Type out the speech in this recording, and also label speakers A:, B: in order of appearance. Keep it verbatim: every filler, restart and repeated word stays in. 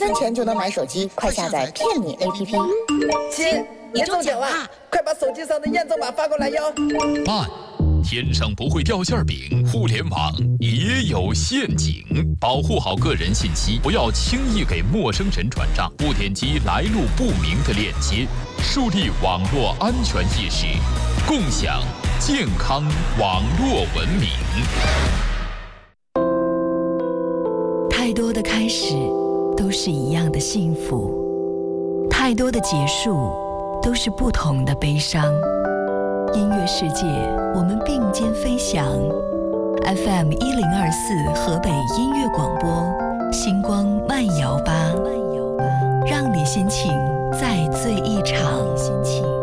A: 分钱就能买手机，快下载骗你 A P P。
B: 亲，你中奖啦！快把手机上的验证码发过来哟。
C: 慢，天上不会掉馅饼，互联网也有陷阱，保护好个人信息，不要轻易给陌生人转账，不点击来路不明的链接，树立网络安全意识，共享健康网络文明。
D: 太多的开始都是一样的幸福，太多的结束都是不同的悲伤。音乐世界，我们并肩飞翔。F M 一零二四河北音乐广播，星光慢摇吧，让你心情再醉一场。